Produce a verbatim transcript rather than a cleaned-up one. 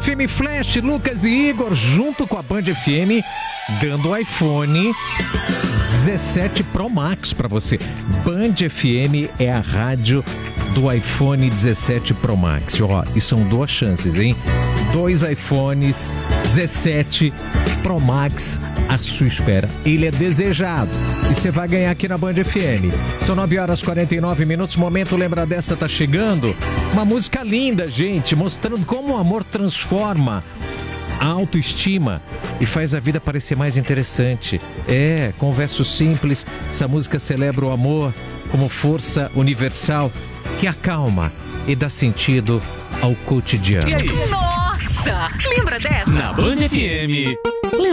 F M Flash, Lucas e Igor, junto com a Band F M, dando o iPhone dezessete Pro Max pra você. Band F M é a rádio do iPhone dezessete Pro Max. Ó, e são duas chances, hein? Dois iPhones dezessete Pro Max à sua espera. Ele é desejado e você vai ganhar aqui na Band F M. São nove horas e quarenta e nove minutos. Momento Lembra Dessa tá chegando. Uma música linda, gente, mostrando como o amor transforma a autoestima e faz a vida parecer mais interessante. É, com versos simples, essa música celebra o amor como força universal que acalma e dá sentido ao cotidiano. E aí? Nossa! Lembra dessa? Na Band F M.